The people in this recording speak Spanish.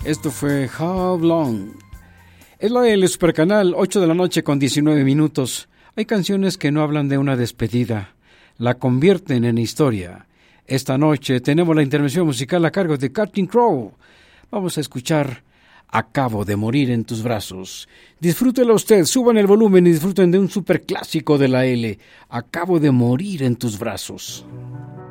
Esto fue How Long. Es la L Supercanal, 8 de la noche con 19 minutos. Hay canciones que no hablan de una despedida, la convierten en historia. Esta noche tenemos la intervención musical a cargo de Counting Crow. Vamos a escuchar Acabo de morir en tus brazos. Disfrútelo usted, suban el volumen y disfruten de un superclásico de la L. Acabo de morir en tus brazos.